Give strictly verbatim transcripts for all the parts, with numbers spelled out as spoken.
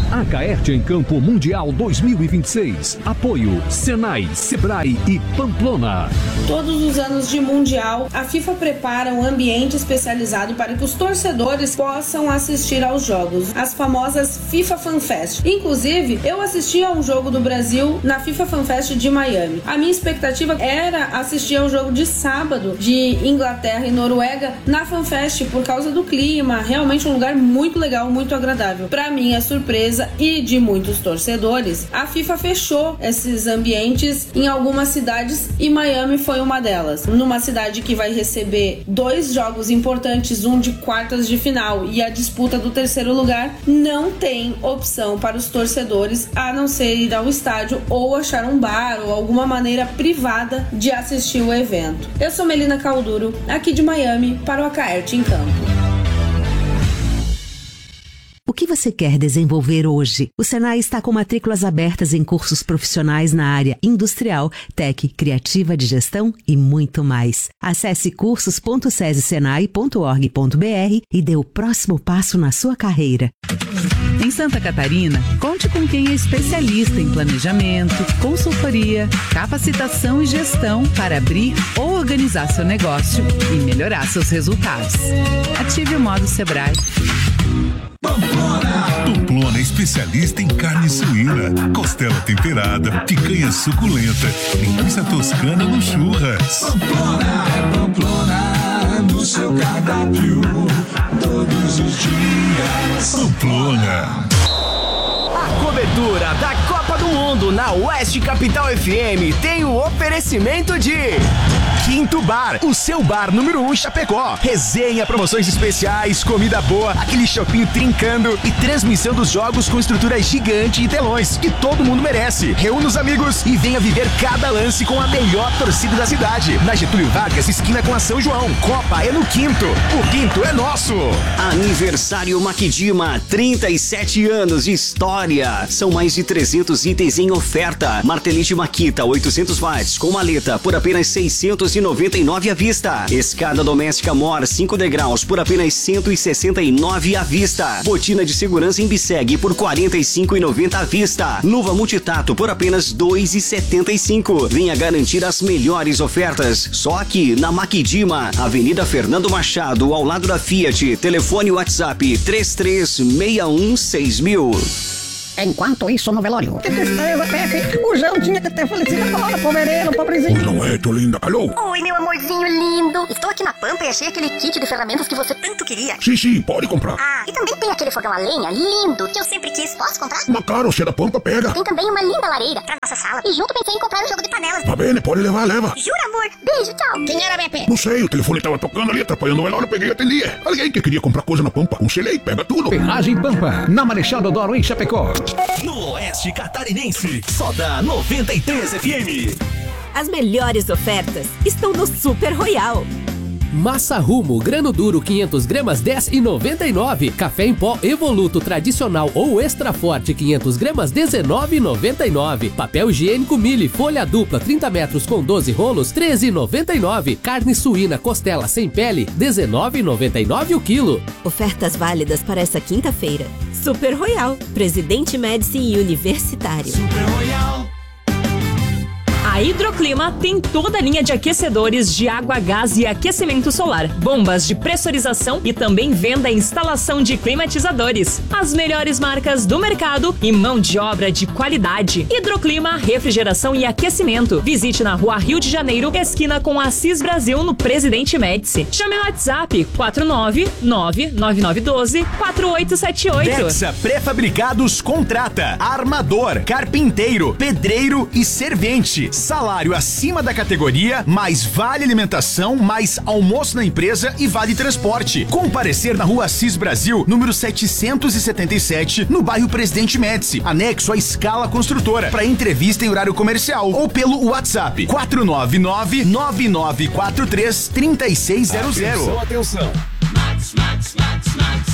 Acaerte em Campo Mundial dois mil e vinte e seis. Apoio Senai, Sebrae e Pamplona. Todos os anos de Mundial, a FIFA prepara um ambiente especializado para que os torcedores possam assistir aos jogos, as famosas FIFA Fan Fest. Inclusive, eu assisti a um jogo do Brasil na FIFA Fan Fest de Miami. A minha expectativa era assistir ao jogo de sábado de Inglaterra e Noruega na Fan Fest por causa do clima, realmente um lugar muito legal, muito agradável. Para minha surpresa e de muitos torcedores, a FIFA fechou esses ambientes em algumas cidades e Miami foi uma delas. Numa cidade que vai receber dois jogos importantes, um de quartas de final e a disputa do terceiro lugar, não tem opção para os torcedores a não ser ir ao estádio ou achar um bar ou alguma maneira privada de assistir o evento. Eu sou Melina Calduro, aqui de Miami, para o Acaerte em Campo. O que você quer desenvolver hoje? O Senai está com matrículas abertas em cursos profissionais na área industrial, tech, criativa de gestão e muito mais. Acesse cursos ponto sese senai ponto org ponto br e dê o próximo passo na sua carreira. Em Santa Catarina, conte com quem é especialista em planejamento, consultoria, capacitação e gestão para abrir ou organizar seu negócio e melhorar seus resultados. Ative o modo Sebrae. Pamplona é especialista em carne suína, costela temperada, picanha suculenta, linguiça toscana no churras. Pamplona é Pamplona no seu cardápio todos os dias. Pamplona. A cobertura da Copa do Mundo na Oeste Capital F M tem o oferecimento de Quinto Bar, o seu bar número um Chapecó. Resenha, promoções especiais, comida boa, aquele shopping trincando e transmissão dos jogos com estrutura gigante e telões que todo mundo merece. Reúna os amigos e venha viver cada lance com a melhor torcida da cidade. Na Getúlio Vargas, esquina com a São João. Copa é no Quinto. O Quinto é nosso. Aniversário Maquidima, trinta e sete anos de história. São mais de trezentos itens em oferta. Martelite Makita oitocentos watts com maleta por apenas seiscentos e noventa e nove à vista. Escada doméstica Mor cinco degraus por apenas cento e sessenta e nove à vista. Botina de segurança em Bisseg por quarenta e cinco e noventa à vista. Luva multitato por apenas dois e setenta e cinco. Venha garantir as melhores ofertas só aqui na Maquidima, Avenida Fernando Machado, ao lado da Fiat. Telefone WhatsApp três três seis um seis mil. Enquanto isso, no velório. Que tristeza, Pepe. O João tinha que ter falecido agora, poverino, pobrezinho. Não é, tua linda, calou? Oi, meu amorzinho lindo. Estou aqui na Pampa e achei aquele kit de ferramentas que você tanto queria. Sim, sim, pode comprar. Ah, e também tem aquele fogão a lenha lindo que eu sempre quis. Posso comprar? Mas claro, você é da Pampa, pega. Tem também uma linda lareira pra nossa sala. E junto pensei em comprar um jogo de panelas. Tá bem, pode levar, leva. Jura, amor? Beijo, tchau. Quem era, Pepe? Não sei, o telefone tava tocando ali, atrapalhando o velório, eu peguei e atendi. Alguém que queria comprar coisa na Pampa. Um chelei, pega tudo. Ferragem Pampa, na Marechal Deodoro, em Chapecó. No Oeste Catarinense, só da noventa e três F M. As melhores ofertas estão no Super Royal. Massa Rumo, grano duro quinhentas gramas dez e noventa e nove. Café em pó Evoluto tradicional ou extra forte quinhentas gramas dezenove e noventa e nove. Papel higiênico Mille folha dupla trinta metros com doze rolos treze e noventa e nove. Carne suína costela sem pele dezenove e noventa e nove o quilo. Ofertas válidas para essa quinta-feira. Super Royal, Presidente Médici e Universitário. Super Royal. A Hidroclima tem toda a linha de aquecedores de água, gás e aquecimento solar, bombas de pressurização e também venda e instalação de climatizadores. As melhores marcas do mercado e mão de obra de qualidade. Hidroclima, refrigeração e aquecimento. Visite na Rua Rio de Janeiro, esquina com Assis Brasil, no Presidente Médici. Chame no WhatsApp quatro nove nove nove nove um dois quatro oito sete oito. Dexa Pré-Fabricados contrata armador, carpinteiro, pedreiro e servente. Salário acima da categoria, mais vale alimentação, mais almoço na empresa e vale transporte. Comparecer na Rua Assis Brasil, número setecentos e setenta e sete, no bairro Presidente Médici, anexo à Escala Construtora, para entrevista em horário comercial ou pelo WhatsApp quatro nove nove nove nove quatro três três seis zero zero. Atenção, atenção. Max, Max, Max, Max.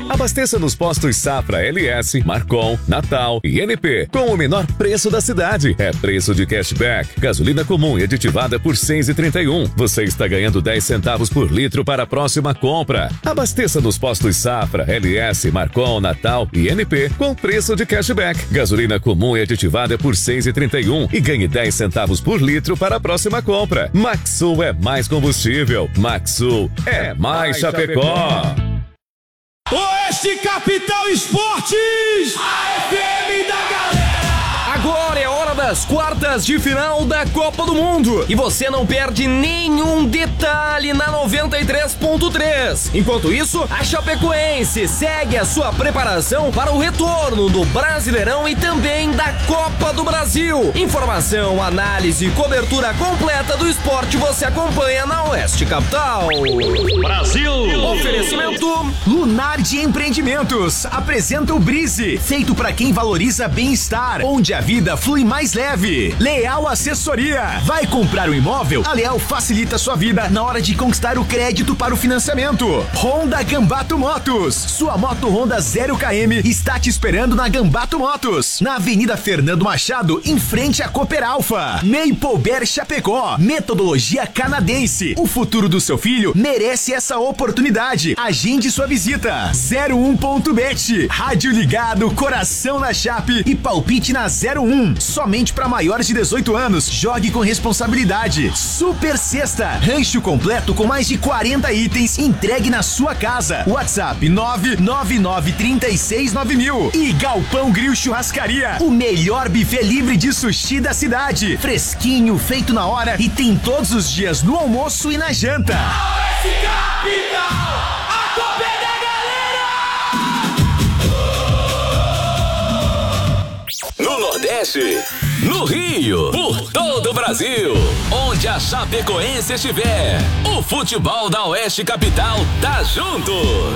Abasteça nos postos Safra, L S, Marcon, Natal e N P com o menor preço da cidade. É preço de cashback. Gasolina comum e aditivada por seis reais e trinta e um centavos. Você está ganhando dez centavos por litro para a próxima compra. Abasteça nos postos Safra, L S, Marcon, Natal e N P com preço de cashback. Gasolina comum e aditivada por seis reais e trinta e um centavos e ganhe dez centavos por litro para a próxima compra. Maxsul é mais combustível. Maxsul é mais Chapecó. Oeste Capital Esportes, a F M da galera. Agora é hora das quartas de final da Copa do Mundo e você não perde nenhum detalhe na noventa e três ponto três. Enquanto isso, a Chapecoense segue a sua preparação para o retorno do Brasileirão e também da Copa do Brasil. Informação, análise e cobertura completa do esporte você acompanha na Oeste Capital. Brasil! Oferecimento Lunardi Empreendimentos apresenta o Brise, feito para quem valoriza bem-estar, onde a vida flui mais leve. Leal Assessoria. Vai comprar um imóvel? A Leal facilita sua vida na hora de conquistar o crédito para o financiamento. Honda Gambato Motos. Sua moto Honda zero quilômetro está te esperando na Gambato Motos, na Avenida Fernando Machado, em frente à Cooper Alfa. Maple Bear Chapecó. Metodologia canadense. O futuro do seu filho merece essa oportunidade. Agende sua visita. zero um ponto bet. Rádio ligado, coração na Chape e palpite na zero um. Somente para maiores de dezoito anos. Jogue com responsabilidade. Super Sexta. Rancho completo com mais de quarenta itens entregue na sua casa. WhatsApp nove nove nove três seis nove mil. E Galpão Grill Churrascaria. O melhor buffet livre de sushi da cidade. Fresquinho, feito na hora e tem todos os dias no almoço e na janta. Oeste Capital, a Copa é da No Nordeste, no Rio, por todo o Brasil, onde a Chapecoense estiver, o futebol da Oeste Capital tá junto.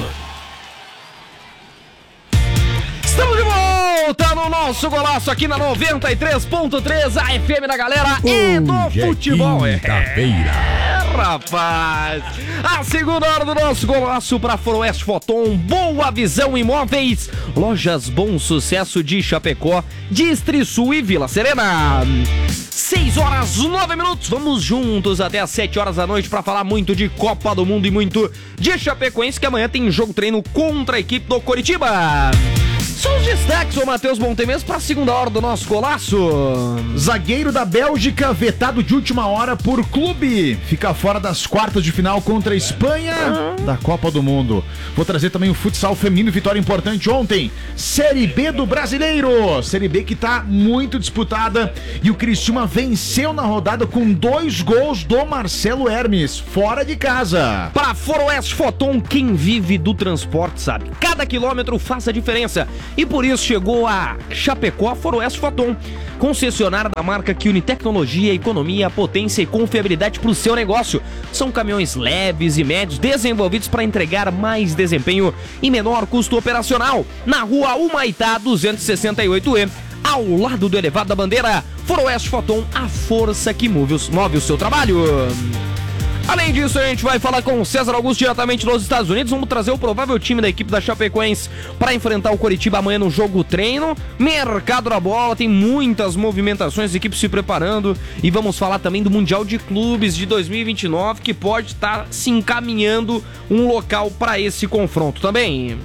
Estamos de volta no nosso golaço aqui na noventa e três ponto três, a F M da galera e do futebol. É, é, rapaz. A segunda hora do nosso golaço para Foroeste Foton, Boa Visão Imóveis, Lojas Bom Sucesso de Chapecó, Distrisul e Vila Serena. seis horas, nove minutos, vamos juntos até as sete horas da noite para falar muito de Copa do Mundo e muito de Chapecoense, que amanhã tem jogo treino contra a equipe do Coritiba. São os destaques, ô Matheus Montemes, para a segunda hora do nosso golaço. Zagueiro da Bélgica, vetado de última hora por clube. Fica fora das quartas de final contra a Espanha uhum. da Copa do Mundo. Vou trazer também o futsal feminino, vitória importante ontem. Série B do Brasileiro. Série B que tá muito disputada. E o Criciúma venceu na rodada com dois gols do Marcelo Hermes, fora de casa. Para Foroeste Foton, quem vive do transporte sabe. Cada quilômetro faz a diferença. E por isso chegou a Chapecó Foroeste Foton, concessionária da marca que une tecnologia, economia, potência e confiabilidade para o seu negócio. São caminhões leves e médios desenvolvidos para entregar mais desempenho e menor custo operacional. Na rua Humaitá duzentos e sessenta e oito E, ao lado do elevado da bandeira. Foroeste Foton, a força que move, os, move o seu trabalho. Além disso, a gente vai falar com o César Augusto diretamente dos Estados Unidos. Vamos trazer o provável time da equipe da Chapecoense para enfrentar o Coritiba amanhã no jogo treino. Mercado da bola, tem muitas movimentações, equipe se preparando. E vamos falar também do Mundial de Clubes de dois mil e vinte e nove, que pode estar se encaminhando um local para esse confronto também.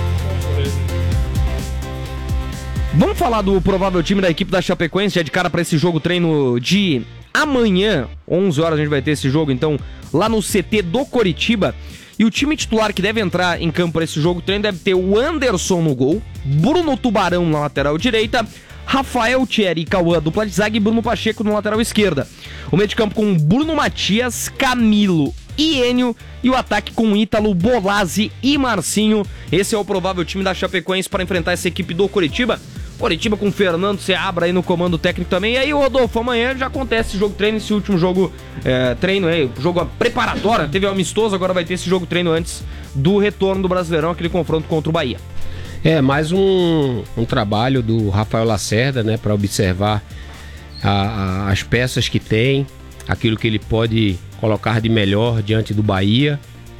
Vamos falar do provável time da equipe da Chapecoense, já de cara para esse jogo treino de amanhã, onze horas, a gente vai ter esse jogo, então, lá no C T do Coritiba. E o time titular que deve entrar em campo para esse jogo treino deve ter o Anderson no gol, Bruno Tubarão na lateral direita, Rafael Thierry, Cauã, dupla de zaga, e Bruno Pacheco na lateral esquerda. O meio de campo com Bruno Matias, Camilo e Enio, e o ataque com Ítalo, Bolazzi e Marcinho. Esse é o provável time da Chapecoense para enfrentar essa equipe do Coritiba. Coritiba com Fernando Seabra aí no comando técnico também. E aí, Rodolfo, amanhã já acontece esse jogo treino, esse último jogo é, treino aí, jogo preparatório. Teve o amistoso, agora vai ter esse jogo treino antes do retorno do Brasileirão, aquele confronto contra o Bahia. É, mais um, um trabalho do Rafael Lacerda, né, para observar a, a, as peças que tem, aquilo que ele pode colocar de melhor diante do Bahia.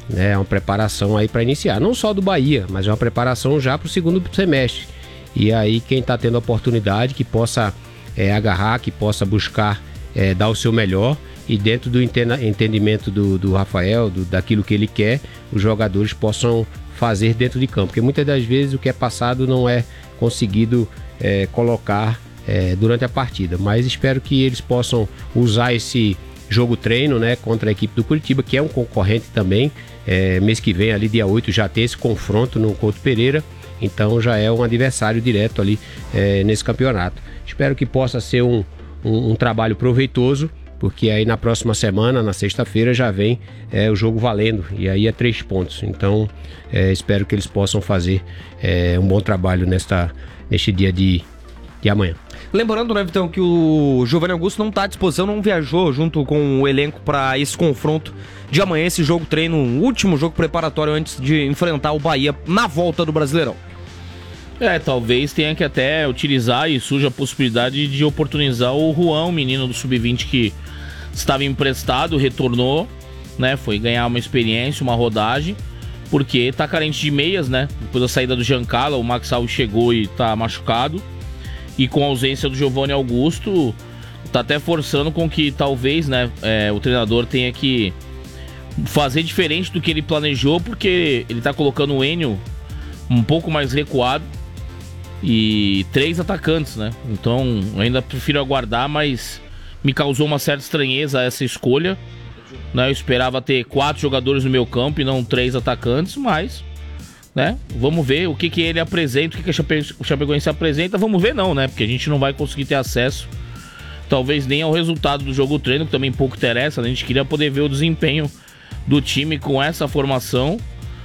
né? É uma preparação aí para iniciar, não só do Bahia, mas é uma preparação já para o segundo semestre. E aí quem está tendo a oportunidade que possa é, agarrar, que possa buscar é, dar o seu melhor, e dentro do entendimento do, do Rafael, do, daquilo que ele quer, os jogadores possam fazer dentro de campo, porque muitas das vezes o que é passado não é conseguido é, colocar é, durante a partida, mas espero que eles possam usar esse jogo treino, né, contra a equipe do Curitiba, que é um concorrente também, é, mês que vem ali dia oito já tem esse confronto no Couto Pereira, então já é um adversário direto ali é, nesse campeonato. Espero que possa ser um, um, um trabalho proveitoso, porque aí na próxima semana, na sexta-feira, já vem é, o jogo valendo, e aí é três pontos. Então, é, espero que eles possam fazer é, um bom trabalho nesta, neste dia de, de amanhã. Lembrando, né, Vitão, que o Giovanni Augusto não está à disposição, não viajou junto com o elenco para esse confronto de amanhã, esse jogo treino, um último jogo preparatório antes de enfrentar o Bahia na volta do Brasileirão. É, talvez tenha que até utilizar e surja a possibilidade de oportunizar o Juan, o menino do sub vinte que estava emprestado, retornou, né? Foi ganhar uma experiência, uma rodagem, porque tá carente de meias, né? Depois da saída do Giancarlo, o Max Alves chegou e tá machucado. E com a ausência do Giovanni Augusto, tá até forçando com que talvez, né, é, o treinador tenha que fazer diferente do que ele planejou, porque ele tá colocando o Enio um pouco mais recuado e três atacantes, né? Então eu ainda prefiro aguardar, mas me causou uma certa estranheza essa escolha, né? Eu esperava ter quatro jogadores no meu campo e não três atacantes, mas, né? Vamos ver o que, que ele apresenta, o que, que a Chape... o Chapecoense apresenta. Vamos ver não, né? Porque a gente não vai conseguir ter acesso, talvez nem ao resultado do jogo treino, que também pouco interessa, né? A gente queria poder ver o desempenho do time com essa formação,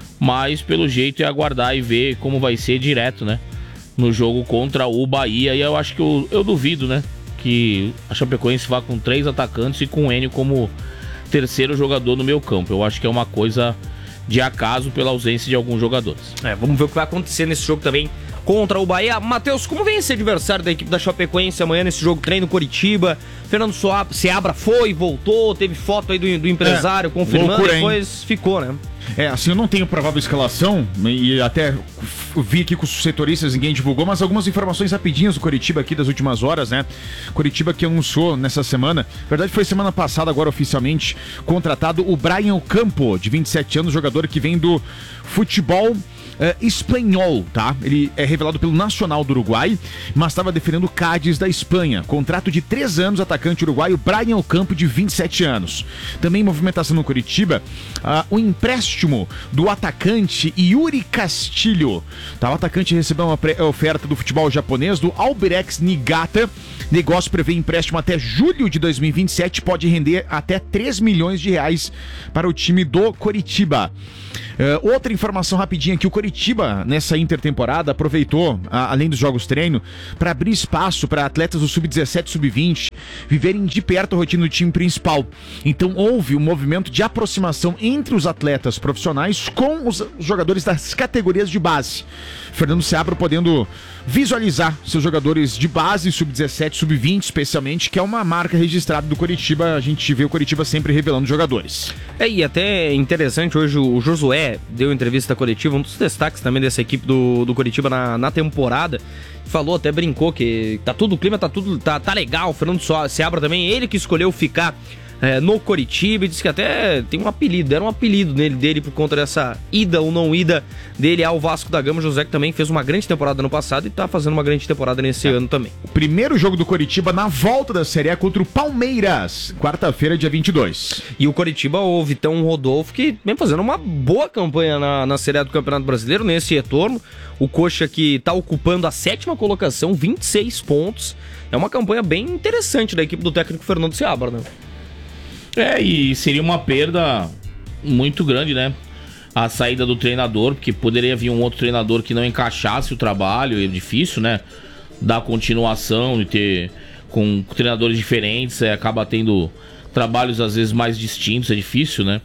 mas pelo jeito é aguardar e ver como vai ser direto, né? No jogo contra o Bahia. E eu acho que eu, eu duvido, né? Que a Chapecoense vá com três atacantes e com o Enio como terceiro jogador no meu campo. Eu acho que é uma coisa de acaso pela ausência de alguns jogadores. É, vamos ver o que vai acontecer nesse jogo também contra o Bahia. Matheus, como vem esse adversário da equipe da Chapecoense amanhã nesse jogo treino Coritiba? Fernando Seabra foi, voltou, teve foto aí do, do empresário é, confirmando, loucura, depois ficou, né? É, assim, eu não tenho provável escalação, e até vi aqui com os setoristas, ninguém divulgou, mas algumas informações rapidinhas do Coritiba aqui das últimas horas, né? Coritiba que anunciou nessa semana, na verdade foi semana passada, agora oficialmente, contratado o Brian Campo, de vinte e sete anos, jogador que vem do futebol Uh, espanhol, tá? Ele é revelado pelo Nacional do Uruguai, mas estava defendendo o Cádiz da Espanha. Contrato de três anos, atacante uruguaio Brian Ocampo, de vinte e sete anos. Também movimentação no Curitiba, uh, o empréstimo do atacante Yuri Castilho. Tá? O atacante recebeu uma oferta do futebol japonês, do Albirex Niigata. Negócio prevê empréstimo até julho de dois mil e vinte e sete, pode render até três milhões de reais para o time do Coritiba. Uh, outra informação rapidinha aqui, o Coritiba nessa intertemporada aproveitou, a, além dos jogos treino, para abrir espaço para atletas do sub dezessete, sub vinte viverem de perto a rotina do time principal. Então houve um movimento de aproximação entre os atletas profissionais com os jogadores das categorias de base. Fernando Seabra podendo visualizar seus jogadores de base, sub dezessete, sub vinte especialmente, que é uma marca registrada do Coritiba. A gente vê o Coritiba sempre revelando jogadores. É, e até interessante, hoje o Josué deu entrevista coletiva, um dos destaques também dessa equipe do, do Coritiba na, na temporada, falou, até brincou que tá tudo, o clima tá tudo, tá, tá legal, o Fernando Seabra também, ele que escolheu ficar É, no Coritiba, e disse que até tem um apelido, deram um apelido nele, dele por conta dessa ida ou não ida dele ao Vasco da Gama. José que também fez uma grande temporada no passado e tá fazendo uma grande temporada nesse é. ano também. O primeiro jogo do Coritiba na volta da Série A contra o Palmeiras, quarta-feira, dia vinte e dois. E o Coritiba, o Vitão Rodolfo, que vem fazendo uma boa campanha na, na Série A do Campeonato Brasileiro nesse retorno. O Coxa que tá ocupando a sétima colocação, vinte e seis pontos. É uma campanha bem interessante da equipe do técnico Fernando Seabra, né? É, e seria uma perda muito grande, né? A saída do treinador, porque poderia vir um outro treinador que não encaixasse o trabalho, é difícil, né? Dar continuação e ter com treinadores diferentes, é, acaba tendo trabalhos às vezes mais distintos, é difícil, né?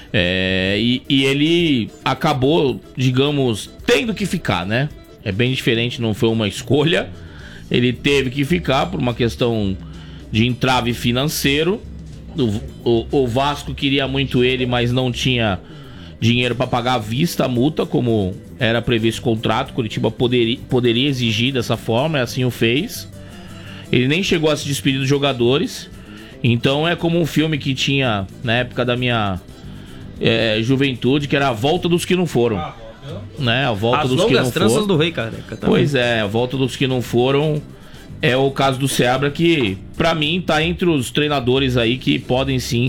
É, e, e ele acabou, digamos, tendo que ficar, né? É bem diferente, não foi uma escolha. Ele teve que ficar por uma questão de entrave financeiro. O, o, o Vasco queria muito ele, mas não tinha dinheiro para pagar à vista a multa, como era previsto o contrato. Curitiba poderia, poderia exigir dessa forma, e assim o fez. Ele nem chegou a se despedir dos jogadores. Então é como um filme que tinha na época da minha é, juventude, que era A Volta dos Que Não Foram. Ah, né? A Volta As dos Que Não longas tranças Foram. do Rei Careca também. Pois é, A Volta dos Que Não Foram é o caso do Seabra, que pra mim tá entre os treinadores aí que podem sim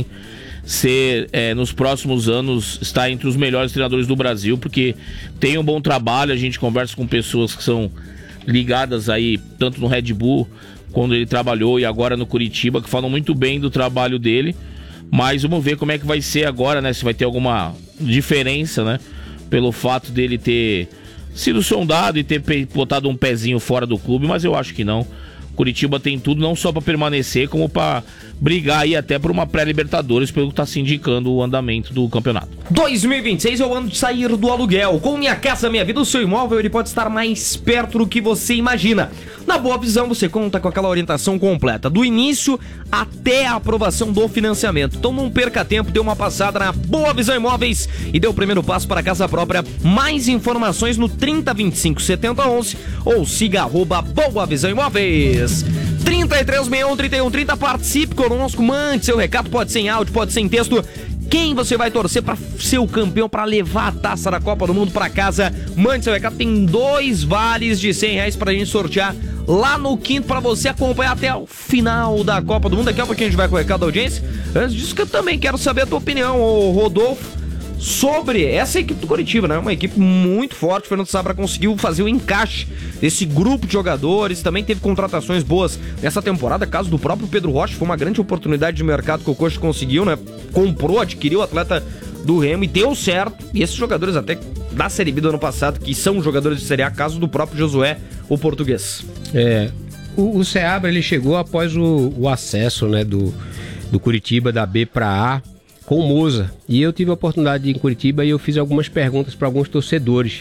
ser, é, nos próximos anos, estar entre os melhores treinadores do Brasil, porque tem um bom trabalho. A gente conversa com pessoas que são ligadas aí, tanto no Red Bull, quando ele trabalhou, e agora no Curitiba, que falam muito bem do trabalho dele. Mas vamos ver como é que vai ser agora, né? Se vai ter alguma diferença, né? Pelo fato dele ter sido sondado e ter botado um pezinho fora do clube, mas eu acho que não. Curitiba tem tudo, não só para permanecer, como para brigar aí até por uma pré-Libertadores, pelo que tá se indicando o andamento do campeonato. dois mil e vinte e seis é o ano de sair do aluguel. Com Minha Casa Minha Vida, o seu imóvel ele pode estar mais perto do que você imagina. Na Boa Visão, você conta com aquela orientação completa, do início até a aprovação do financiamento. Então não perca tempo, dê uma passada na Boa Visão Imóveis e dê o primeiro passo para a casa própria. Mais informações no trinta, vinte e cinco, setenta, onze ou siga arroba Boa Visão Imóveis. trinta e três, sessenta e um, trinta e um, trinta, participe conosco, mande seu recado, pode ser em áudio, pode ser em texto. Quem você vai torcer para ser o campeão, para levar a taça da Copa do Mundo para casa? Mande seu recado, tem dois vales de cem reais pra gente sortear lá no quinto, para você acompanhar até o final da Copa do Mundo. Daqui a pouquinho a gente vai com o recado da audiência. Antes disso, que eu também quero saber a tua opinião, ô Rodolfo, sobre essa equipe do Curitiba, né? Uma equipe muito forte. O Fernando Sabra conseguiu fazer o encaixe desse grupo de jogadores. Também teve contratações boas nessa temporada. Caso do próprio Pedro Rocha, foi uma grande oportunidade de mercado que o Coxa conseguiu, né? Comprou, adquiriu o atleta do Remo e deu certo. E esses jogadores até da Série B do ano passado, que são jogadores de Série A, caso do próprio Josué, o português. É, o, o Seabra, ele chegou após o, o acesso, né, do, do Curitiba da B para A, com o Moza. E eu tive a oportunidade de ir em Curitiba e eu fiz algumas perguntas para alguns torcedores,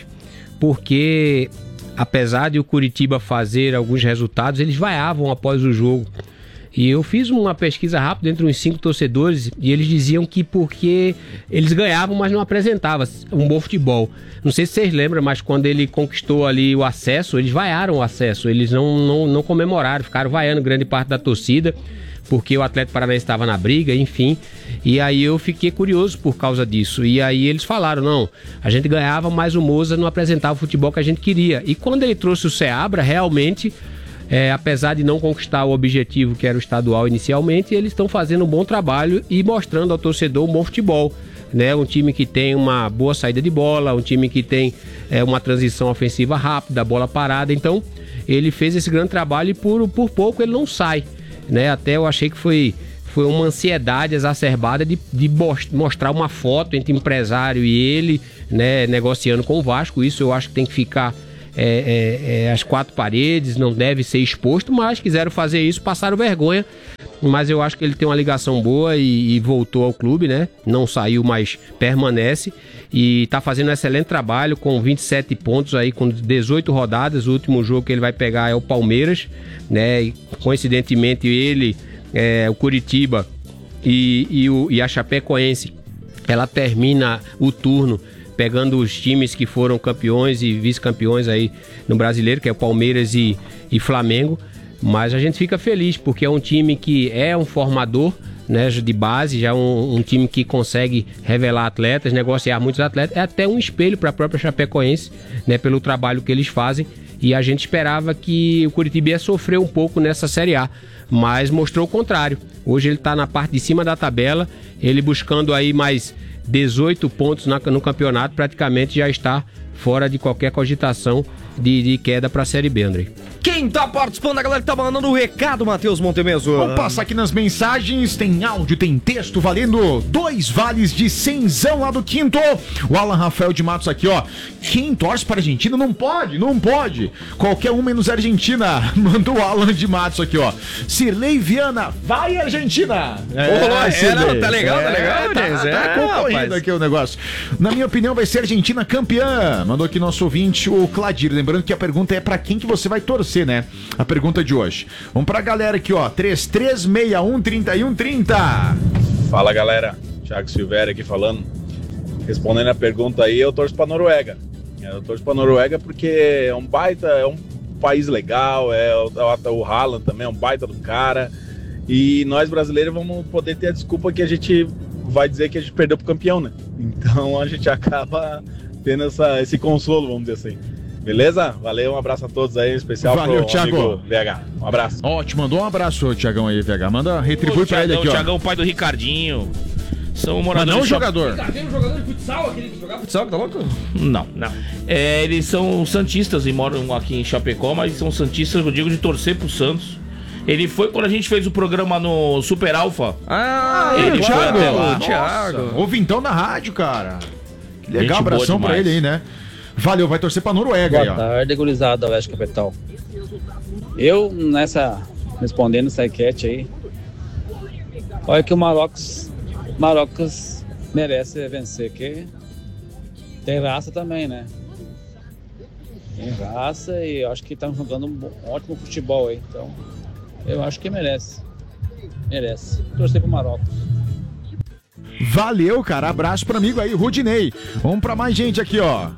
porque apesar de o Curitiba fazer alguns resultados, eles vaiavam após o jogo. E eu fiz uma pesquisa rápida entre uns cinco torcedores e eles diziam que porque eles ganhavam, mas não apresentavam um bom futebol. Não sei se vocês lembram, mas quando ele conquistou ali o acesso, eles vaiaram o acesso, eles não, não, não comemoraram, ficaram vaiando grande parte da torcida, porque o Atlético Paranaense estava na briga, enfim. E aí eu fiquei curioso por causa disso. E aí eles falaram, não, a gente ganhava, mas o Moza não apresentava o futebol que a gente queria. E quando ele trouxe o Seabra, realmente, é, apesar de não conquistar o objetivo que era o estadual inicialmente, eles estão fazendo um bom trabalho e mostrando ao torcedor um bom futebol. Né? Um time que tem uma boa saída de bola, um time que tem é, uma transição ofensiva rápida, bola parada. Então ele fez esse grande trabalho e por, por pouco ele não sai. Né? Até eu achei que foi, foi uma ansiedade exacerbada de, de mostrar uma foto entre empresário e ele, né, negociando com o Vasco. Isso eu acho que tem que ficar é, é, é, às quatro paredes, não deve ser exposto, mas quiseram fazer isso, passaram vergonha. Mas eu acho que ele tem uma ligação boa e, e voltou ao clube, né? Não saiu, mas permanece e está fazendo um excelente trabalho com vinte e sete pontos aí, com dezoito rodadas. O último jogo que ele vai pegar é o Palmeiras, né? E, coincidentemente ele, é, o Curitiba e, e, o, e a Chapecoense, ela termina o turno pegando os times que foram campeões e vice-campeões aí no Brasileiro, que é o Palmeiras e, e Flamengo. Mas a gente fica feliz porque é um time que é um formador, né, de base, já um, um time que consegue revelar atletas, negociar muitos atletas, é até um espelho para a própria Chapecoense, né, pelo trabalho que eles fazem. E a gente esperava que o Curitiba ia sofrer um pouco nessa Série A, mas mostrou o contrário. Hoje ele está na parte de cima da tabela, ele buscando aí mais dezoito pontos na, no campeonato, praticamente já está fora de qualquer cogitação de, de queda para a Série B, André. Quem tá participando, a galera que tá mandando o recado, Matheus Montemeso. Vamos passar aqui nas mensagens, tem áudio, tem texto, valendo dois vales de cenzão lá do quinto. O Alan Rafael de Matos aqui, ó. Quem torce para a Argentina não pode, não pode. Qualquer um menos Argentina. Mandou o Alan de Matos aqui, ó. Sirlei Viana, vai Argentina. É, Olá, era, tá legal, tá legal, é, tá, é, tá concorrendo aqui o negócio. Na minha opinião, vai ser Argentina campeã. Mandou aqui nosso ouvinte, o Cladir. Lembrando que a pergunta é para quem que você vai torcer, né? A pergunta de hoje. Vamos pra galera aqui, ó. três três seis um, três um três zero. Fala, galera. Thiago Silveira aqui falando. respondendo a pergunta aí, eu torço pra Noruega. Eu torço pra Noruega porque é um baita, é um país legal, é o, o Haaland também é um baita do cara. E nós brasileiros vamos poder ter a desculpa que a gente vai dizer que a gente perdeu pro campeão, né? Então a gente acaba tendo essa, esse consolo, vamos dizer assim. Beleza? Valeu, um abraço a todos aí, em especial Valeu, pro Thiago. amigo V H. Um abraço. Ó, te mandou um abraço, Thiagão aí, V H. Manda, retribui Ô, pra ele aqui, ó. O Thiagão, pai do Ricardinho. São Mas moradores não de jogador. Ricardinho, jogador de futsal, aquele que jogava futsal, que tá louco? Não, não. É, eles são santistas e moram aqui em Chapecó, mas são santistas, eu digo, de torcer pro Santos. Ele foi quando a gente fez o programa no Super Alfa. Ah, ele o foi Thiago. até lá. Thiago. Ouve então na rádio, cara. Que legal, Gente abração boa pra ele demais. aí, né? Valeu, vai torcer pra Noruega aí, Boa ó. tarde, gurizada da Oeste Capital. Eu, nessa, respondendo essa enquete aí, olha que o Marrocos, Marrocos merece vencer, que tem raça também, né? Tem raça e eu acho que estão jogando um ótimo futebol aí, então eu acho que merece. Merece. Torcer pro Marrocos. Valeu, cara. Abraço pro amigo aí, Rudinei. Vamos pra mais gente aqui, ó.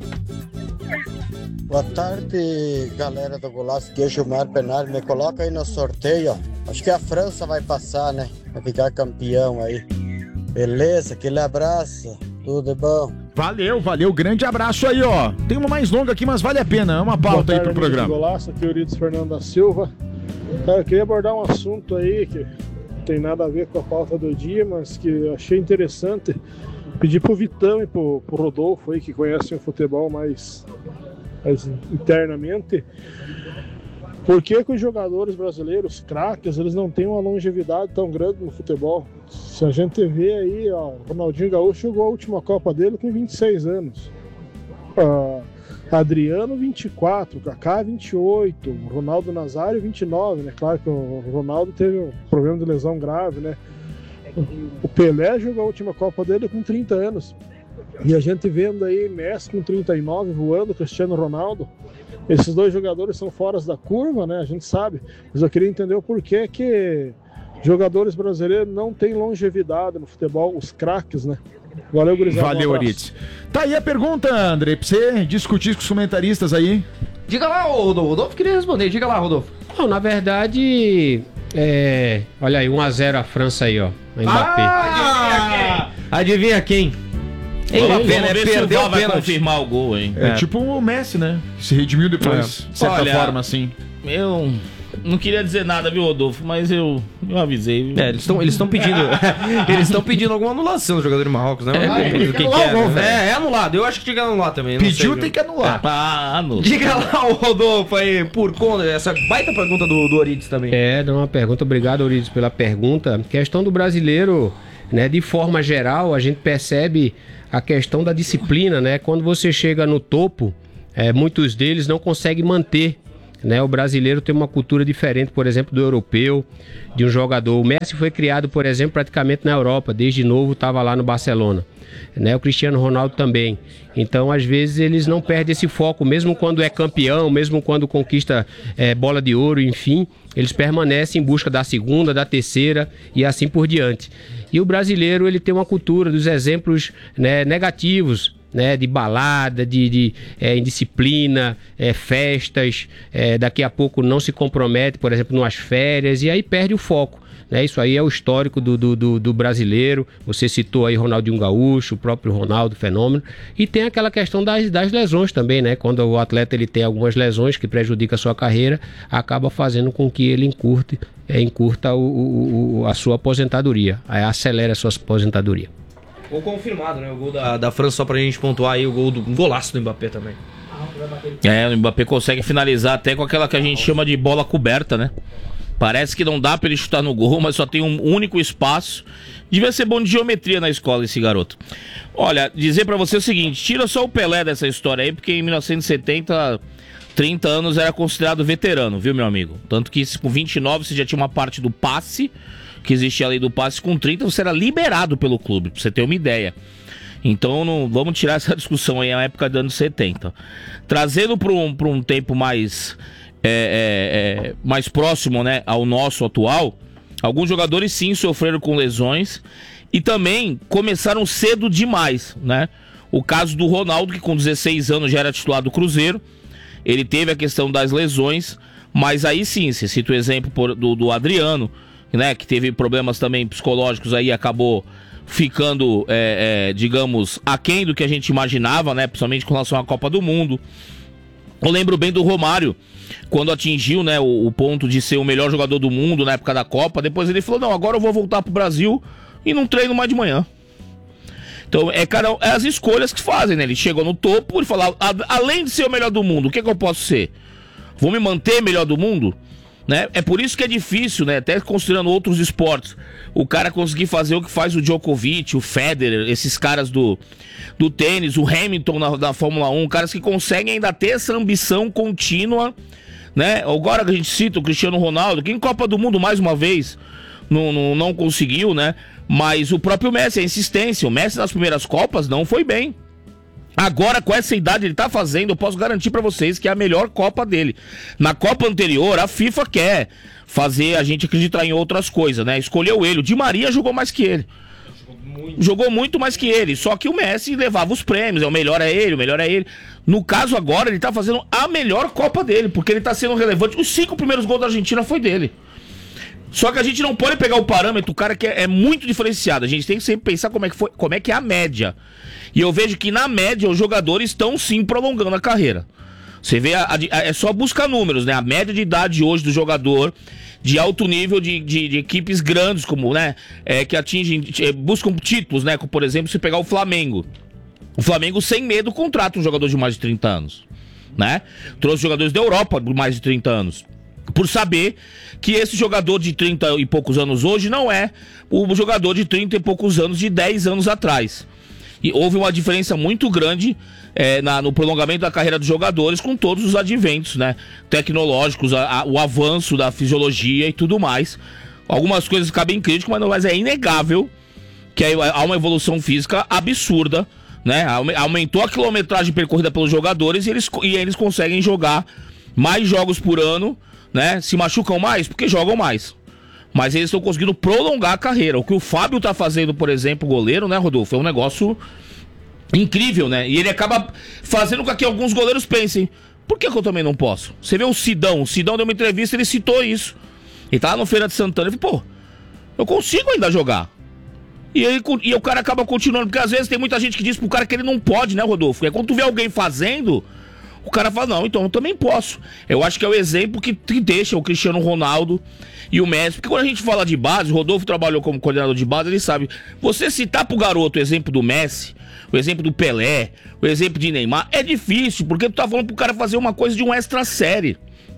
Boa tarde, galera do Golaço, aqui é Gilmar Bernardo, me coloca aí no sorteio, ó. Acho que a França vai passar, né? Vai ficar campeão aí. Beleza, aquele abraço, tudo bom? Valeu, valeu, grande abraço aí, ó. Tem uma mais longa aqui, mas vale a pena, é uma pauta aí pro programa. Golaço, aqui é o Euridice Fernando da Silva. Cara, eu queria abordar um assunto aí que não tem nada a ver com a pauta do dia, mas que eu achei interessante. Pedir pro Vitão e pro, pro Rodolfo aí, que conhecem o futebol mais... mas internamente, por que que os jogadores brasileiros, craques, eles não têm uma longevidade tão grande no futebol? Se a gente vê aí, ó, o Ronaldinho Gaúcho jogou a última Copa dele com vinte e seis anos, uh, Adriano vinte e quatro, Kaká vinte e oito, Ronaldo Nazário vinte e nove, né? Claro que o Ronaldo teve um problema de lesão grave, né? O Pelé jogou a última Copa dele com trinta anos. E a gente vendo aí Messi com trinta e nove voando, Cristiano Ronaldo. Esses dois jogadores são fora da curva, né? A gente sabe. Mas eu queria entender o porquê que jogadores brasileiros não têm longevidade no futebol, os craques, né? Valeu, gurizada. Valeu, um Euridice. Tá aí a pergunta, André, pra você discutir com os comentaristas aí. Diga lá, ô, Rodolfo. Rodolfo queria responder. Diga lá, Rodolfo. Não, na verdade, é... olha aí, um a zero a França aí, ó. A Mbappé. Ah, adivinha quem? Vamos Mbappé, né? ver se o Perdeu V A o vai pênalti. confirmar o gol, hein? É, tipo o Messi, né? Se redimiu depois, É. de certa Olha, forma, assim. Eu não queria dizer nada, viu, Rodolfo? Mas eu, eu avisei. Viu? É, eles estão eles estão pedindo. Eles estão pedindo alguma anulação do jogador de Marrocos, né? É, Do tem que que que anular é, o gol, né? velho. É, é anulado. Eu acho que tinha que anular também. não Pediu, sei, tem que anular. Ah, anula. Diga lá, o Rodolfo, aí, por conta dessa baita pergunta do, do Orides também. É, dá uma pergunta. Obrigado, Euridice, pela pergunta. Questão do brasileiro, né? De forma geral, a gente percebe a questão da disciplina, né? Quando você chega no topo, é, muitos deles não conseguem manter, né? O brasileiro tem uma cultura diferente, por exemplo, do europeu, de um jogador. O Messi foi criado, por exemplo, praticamente na Europa, desde novo estava lá no Barcelona, né? O Cristiano Ronaldo também. Então, às vezes, eles não perdem esse foco, mesmo quando é campeão, mesmo quando conquista é, bola de ouro, enfim, eles permanecem em busca da segunda, da terceira e assim por diante. E o brasileiro, ele tem uma cultura dos exemplos, né, negativos, né, de balada, de, de é, indisciplina, é, festas, é, daqui a pouco não se compromete, por exemplo, nas férias, e aí perde o foco. Né? Isso aí é o histórico do, do, do, do brasileiro. Você citou aí Ronaldinho Gaúcho, o próprio Ronaldo, fenômeno. E tem aquela questão das, das lesões também, né? Quando o atleta ele tem algumas lesões que prejudicam a sua carreira, acaba fazendo com que ele encurte, é, encurta o, o, a sua aposentadoria, aí acelera a sua aposentadoria. Gol confirmado, né? O gol da, da França, só pra gente pontuar aí, o gol do um golaço do Mbappé também. É, o Mbappé consegue finalizar até com aquela que a gente chama de bola coberta, né? Parece que não dá pra ele chutar no gol, mas só tem um único espaço. Devia ser bom de geometria na escola esse garoto. Olha, dizer pra você o seguinte, tira só o Pelé dessa história aí, porque em mil novecentos e setenta, trinta anos era considerado veterano, viu, meu amigo? Tanto que com vinte e nove você já tinha uma parte do passe, que existia a lei do passe, com trinta você era liberado pelo clube, pra você ter uma ideia. Então não, vamos tirar essa discussão aí, na época dos anos setenta. Trazendo para um, pra um tempo mais, é, é, é, mais próximo, né, ao nosso atual, alguns jogadores sim sofreram com lesões e também começaram cedo demais, né? O caso do Ronaldo, que com dezesseis anos já era titular do Cruzeiro, ele teve a questão das lesões, mas aí sim, você cita o exemplo por, do, do Adriano, né, que teve problemas também psicológicos aí, acabou ficando, é, é, digamos, aquém do que a gente imaginava, né, principalmente com relação à Copa do Mundo. Eu lembro bem do Romário, quando atingiu, né, o, o ponto de ser o melhor jogador do mundo na época da Copa, depois ele falou, não, agora eu vou voltar pro Brasil e não treino mais de manhã. Então, é, cara, é as escolhas que fazem, né? Ele chegou no topo e falou, além de ser o melhor do mundo, o que, é que eu posso ser? Vou me manter melhor do mundo? Né? É por isso que é difícil, né? Até considerando outros esportes, o cara conseguir fazer o que faz o Djokovic, o Federer, esses caras do, do tênis, o Hamilton na, na Fórmula um, caras que conseguem ainda ter essa ambição contínua, né? Agora que a gente cita o Cristiano Ronaldo, que em Copa do Mundo, mais uma vez, não, não, não conseguiu, né? Mas o próprio Messi, a insistência, o Messi nas primeiras Copas não foi bem. Agora, com essa idade ele tá fazendo, eu posso garantir pra vocês que é a melhor Copa dele. Na Copa anterior, a FIFA quer fazer a gente acreditar em outras coisas, né? Escolheu ele, o Di Maria jogou mais que ele. Muito. Jogou muito mais que ele, só que o Messi levava os prêmios, é o melhor é ele, o melhor é ele. No caso agora, ele tá fazendo a melhor Copa dele, porque ele tá sendo relevante. Os cinco primeiros gols da Argentina foi dele. Só que a gente não pode pegar o parâmetro, o cara que é, é muito diferenciado. A gente tem que sempre pensar como é que, foi, como é, que é a média. E eu vejo que na média os jogadores estão sim prolongando a carreira. Você vê, a, a, é só buscar números, né? A média de idade hoje do jogador de alto nível de, de, de equipes grandes, como, né? É, que atingem, é, buscam títulos, né? Como, por exemplo, se pegar o Flamengo. O Flamengo sem medo contrata um jogador de mais de trinta anos, né? Trouxe jogadores da Europa de mais de trinta anos. Por saber que esse jogador de trinta e poucos anos hoje não é o jogador de trinta e poucos anos de dez anos atrás. E houve uma diferença muito grande é, na, no prolongamento da carreira dos jogadores com todos os adventos, né, tecnológicos, a, a, o avanço da fisiologia e tudo mais. Algumas coisas cabem crítico, mas, não, mas é inegável que há uma evolução física absurda, né? Aumentou a quilometragem percorrida pelos jogadores e eles, e eles conseguem jogar mais jogos por ano, né? Se machucam mais porque jogam mais, mas eles estão conseguindo prolongar a carreira. O que o Fábio tá fazendo, por exemplo, o goleiro, né, Rodolfo, é um negócio incrível, né? E ele acaba fazendo com que alguns goleiros pensem, por que, que eu também não posso? Você vê o Sidão, o Sidão deu uma entrevista, ele citou isso. Ele tá lá no Feira de Santana, ele falou, pô, eu consigo ainda jogar. E, aí, e o cara acaba continuando, porque às vezes tem muita gente que diz pro cara que ele não pode, né, Rodolfo? É quando tu vê alguém fazendo, o cara fala, não, então eu também posso. Eu acho que é o exemplo que, que deixa o Cristiano Ronaldo e o Messi. Porque quando a gente fala de base, o Rodolfo trabalhou como coordenador de base, ele sabe. Você citar pro garoto o exemplo do Messi, o exemplo do Pelé, o exemplo de Neymar, é difícil, porque tu tá falando pro cara fazer uma coisa de um extra série,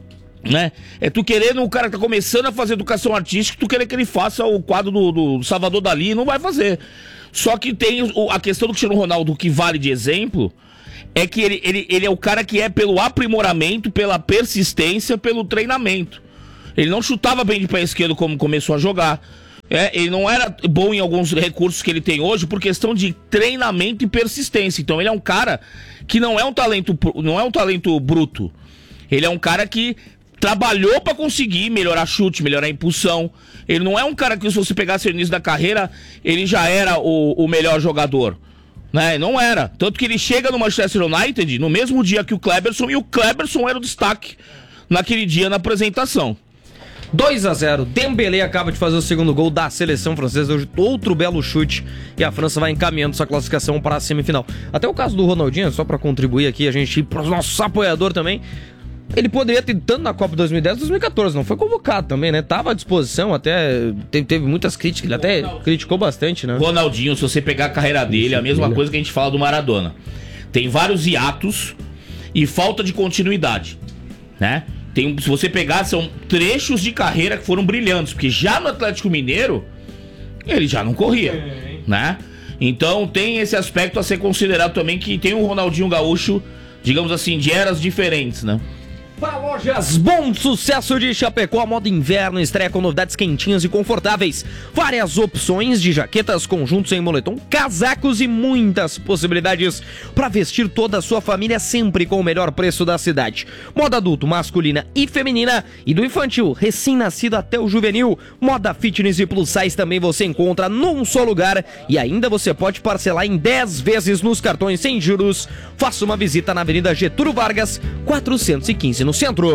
né? É tu querendo, o cara que tá começando a fazer educação artística, tu querer que ele faça o quadro do, do Salvador Dalí, não vai fazer. Só que tem o, a questão do Cristiano Ronaldo que vale de exemplo, é que ele, ele, ele é o cara que é pelo aprimoramento, pela persistência, pelo treinamento. Ele não chutava bem de pé esquerdo como começou a jogar. É, ele não era bom em alguns recursos que ele tem hoje por questão de treinamento e persistência. Então ele é um cara que não é um talento, não é um talento bruto. Ele é um cara que trabalhou para conseguir melhorar chute, melhorar impulsão. Ele não é um cara que, se você pegasse o início da carreira, ele já era o, o melhor jogador. Né? Não era. Tanto que ele chega no Manchester United no mesmo dia que o Kleberson, e o Kleberson era o destaque naquele dia na apresentação. dois a zero, Dembélé acaba de fazer o segundo gol da seleção francesa, hoje outro belo chute, e a França vai encaminhando sua classificação para a semifinal. Até o caso do Ronaldinho, só para contribuir aqui, a gente ir para o nosso apoiador também, ele poderia ter tanto na Copa dois mil e dez, dois mil e catorze, não foi convocado também, né? Tava à disposição, até teve, teve muitas críticas, ele até criticou bastante, né? Ronaldinho, se você pegar a carreira dele, é a mesma coisa que a gente fala do Maradona. Tem vários hiatos e falta de continuidade, né? Tem, se você pegar, são trechos de carreira que foram brilhantes, porque já no Atlético Mineiro, ele já não corria, né? Então tem esse aspecto a ser considerado também, que tem o Ronaldinho Gaúcho, digamos assim, de eras diferentes, né? Para lojas Bom Sucesso de Chapecó, moda inverno, estreia com novidades quentinhas e confortáveis. Várias opções de jaquetas, conjuntos em moletom, casacos e muitas possibilidades para vestir toda a sua família sempre com o melhor preço da cidade. Moda adulto, masculina e feminina e do infantil, recém-nascido até o juvenil. Moda fitness e plus size também você encontra num só lugar e ainda você pode parcelar em dez vezes nos cartões sem juros. Faça uma visita na Avenida Getúlio Vargas, quatrocentos e quinze no centro.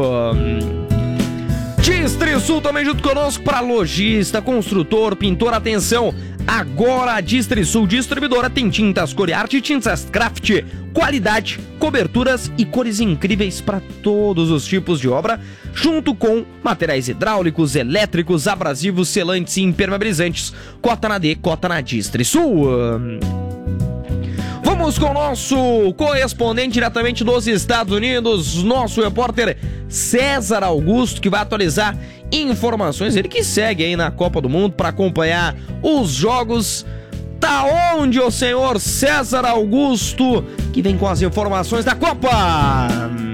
Distrisul também junto conosco para lojista, construtor, pintor, atenção. Agora a Distrisul Distribuidora tem tintas Coriarte e tintas Craft, qualidade, coberturas e cores incríveis para todos os tipos de obra, junto com materiais hidráulicos, elétricos, abrasivos, selantes e impermeabilizantes. Cota na D, cota na Distrisul. Vamos com o nosso correspondente diretamente dos Estados Unidos, nosso repórter César Augusto, que vai atualizar informações. Ele que segue aí na Copa do Mundo para acompanhar os jogos. Tá onde o senhor César Augusto, que vem com as informações da Copa?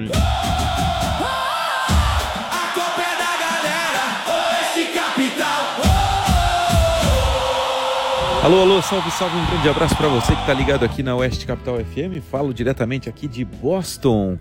Alô, alô, salve, salve, um grande abraço para você que tá ligado aqui na Oeste Capital F M. Falo diretamente aqui de Boston,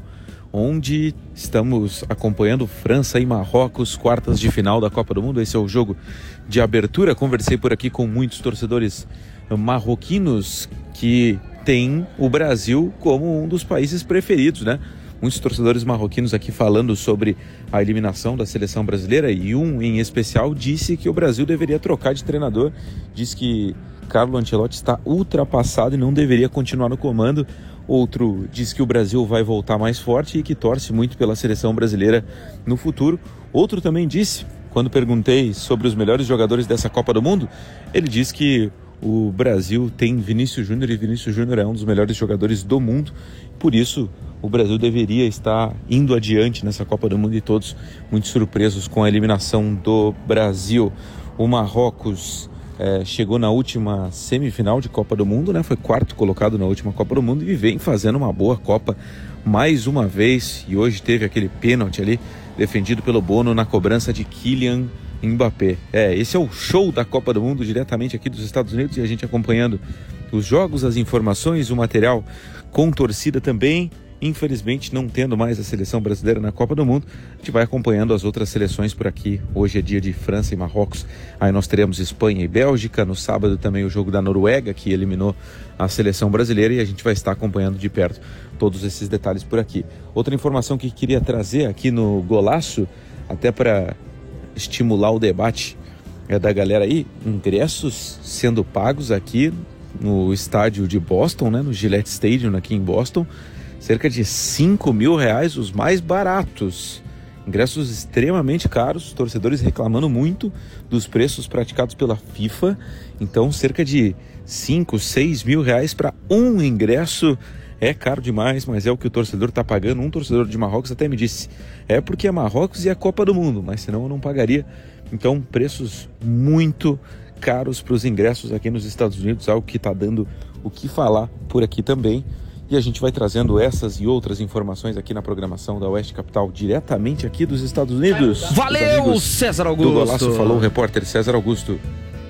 onde estamos acompanhando França e Marrocos, quartas de final da Copa do Mundo. Esse é o jogo de abertura. Conversei por aqui com muitos torcedores marroquinos que têm o Brasil como um dos países preferidos, né? Muitos torcedores marroquinos aqui falando sobre a eliminação da seleção brasileira, e um em especial disse que o Brasil deveria trocar de treinador, disse que Carlo Ancelotti está ultrapassado e não deveria continuar no comando. Outro diz que o Brasil vai voltar mais forte e que torce muito pela seleção brasileira no futuro. Outro também disse, quando perguntei sobre os melhores jogadores dessa Copa do Mundo, ele diz que o Brasil tem Vinícius Júnior e Vinícius Júnior é um dos melhores jogadores do mundo. Por isso, o Brasil deveria estar indo adiante nessa Copa do Mundo, e todos muito surpresos com a eliminação do Brasil. O Marrocos é, chegou na última semifinal de Copa do Mundo, né? Foi quarto colocado na última Copa do Mundo e vem fazendo uma boa Copa mais uma vez. E hoje teve aquele pênalti ali defendido pelo Bono na cobrança de Kylian Mbappé. É, esse é o show da Copa do Mundo diretamente aqui dos Estados Unidos, e a gente acompanhando os jogos, as informações, o material com torcida também. Infelizmente, não tendo mais a seleção brasileira na Copa do Mundo, a gente vai acompanhando as outras seleções por aqui. Hoje é dia de França e Marrocos, aí nós teremos Espanha e Bélgica. No sábado também o jogo da Noruega, que eliminou a seleção brasileira, e a gente vai estar acompanhando de perto todos esses detalhes por aqui. Outra informação que queria trazer aqui no Golaço, até para estimular o debate é da galera aí, ingressos sendo pagos aqui no estádio de Boston, né, no Gillette Stadium aqui em Boston, cerca de cinco mil reais, os mais baratos. Ingressos extremamente caros, torcedores reclamando muito dos preços praticados pela FIFA. Então, cerca de cinco, seis mil reais para um ingresso. É caro demais, mas é o que o torcedor está pagando. Um torcedor de Marrocos até me disse, é porque é Marrocos e é Copa do Mundo, mas senão eu não pagaria. Então, preços muito caros para os ingressos aqui nos Estados Unidos, algo que está dando o que falar por aqui também. E a gente vai trazendo essas e outras informações aqui na programação da Oeste Capital, diretamente aqui dos Estados Unidos. Valeu, César Augusto! Do Golaço falou o repórter César Augusto.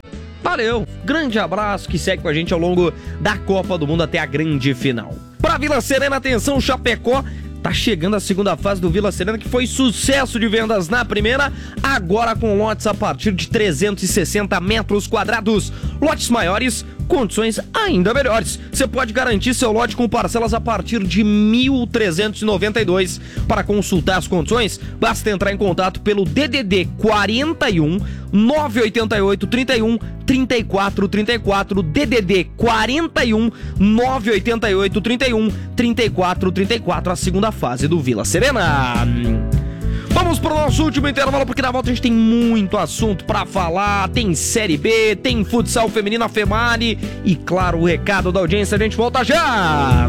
Valeu, grande abraço que segue com a gente ao longo da Copa do Mundo até a grande final. Pra Vila Serena, atenção, Chapecó, tá chegando a segunda fase do Vila Serena, que foi sucesso de vendas na primeira, agora com lotes a partir de trezentos e sessenta metros quadrados. Lotes maiores, condições ainda melhores. Você pode garantir seu lote com parcelas a partir de mil trezentos e noventa e dois reais. Para consultar as condições, basta entrar em contato pelo D D D quarenta e um, nove oito oito, trinta e um, trinta e quatro trinta e quatro, D D D quarenta e um, nove oito oito, trinta e um, trinta e quatro trinta e quatro, a segunda fase do Vila Serena. Vamos para o nosso último intervalo, porque na volta a gente tem muito assunto para falar. Tem Série B, tem futsal feminino, a Female e, claro, o recado da audiência. A gente volta já!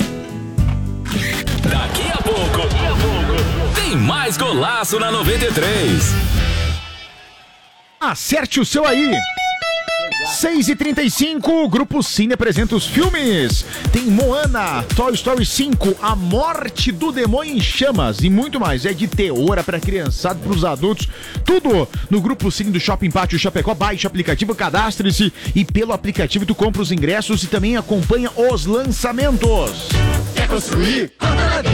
Daqui a pouco, daqui a pouco tem mais Golaço na noventa e três. Acerte o seu aí! seis e trinta e cinco, o Grupo Cine apresenta os filmes. Tem Moana, Toy Story cinco, A Morte do Demônio em Chamas e muito mais. É de terror, é pra criançada, pros adultos, tudo no Grupo Cine do Shopping Pátio Chapecó. Baixe o aplicativo, cadastre-se e pelo aplicativo tu compra os ingressos e também acompanha os lançamentos. Quer construir?